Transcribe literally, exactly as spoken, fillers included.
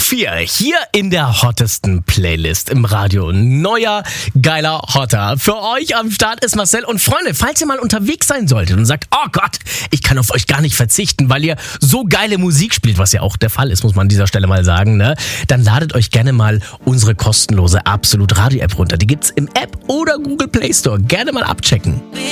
vier, hier in der hottesten Playlist im Radio. Neuer, geiler Hotter. Für euch am Start ist Marcel. Und Freunde, falls ihr mal unterwegs sein solltet und sagt, oh Gott, ich kann auf euch gar nicht verzichten, weil ihr so geile Musik spielt, was ja auch der Fall ist, muss man an dieser Stelle mal sagen, ne? Dann ladet euch gerne mal unsere kostenlose Absolut Radio App runter. Die gibt's im App oder Google Play Store. Gerne mal abchecken.